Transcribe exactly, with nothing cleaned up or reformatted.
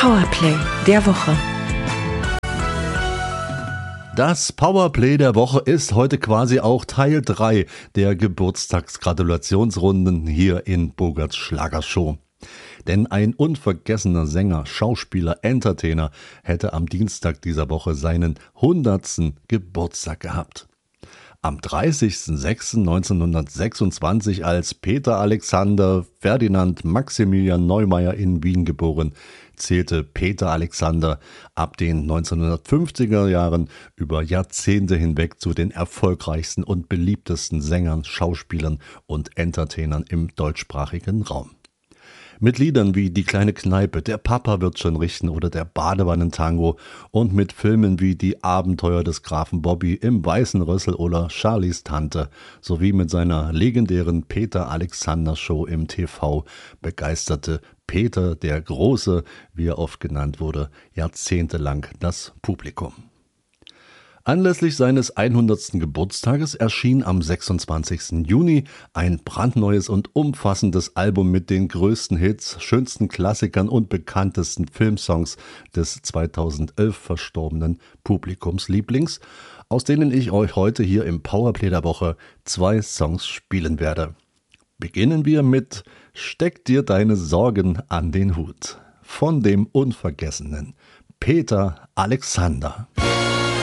Powerplay der Woche. Das Powerplay der Woche ist heute quasi auch Teil drei der Geburtstagsgratulationsrunden hier in Bogerts Schlagershow. Denn ein unvergessener Sänger, Schauspieler, Entertainer hätte am Dienstag dieser Woche seinen hundertsten Geburtstag gehabt. Am dreißigsten sechsten neunzehnhundertsechsundzwanzig als Peter Alexander Ferdinand Maximilian Neumeier in Wien geboren, zählte Peter Alexander ab den neunzehnhundertfünfziger Jahren über Jahrzehnte hinweg zu den erfolgreichsten und beliebtesten Sängern, Schauspielern und Entertainern im deutschsprachigen Raum. Mit Liedern wie Die kleine Kneipe, Der Papa wird schon richten oder Der Badewannentango und mit Filmen wie Die Abenteuer des Grafen Bobby im Weißen Rössel oder Charlies Tante sowie mit seiner legendären Peter Alexander Show im T V begeisterte Peter der Große, wie er oft genannt wurde, jahrzehntelang das Publikum. Anlässlich seines hundertsten Geburtstages erschien am sechsundzwanzigsten Juni ein brandneues und umfassendes Album mit den größten Hits, schönsten Klassikern und bekanntesten Filmsongs des zweitausendelf verstorbenen Publikumslieblings, aus denen ich euch heute hier im Powerplay der Woche zwei Songs spielen werde. Beginnen wir mit Steck dir deine Sorgen an den Hut von dem unvergessenen Peter Alexander.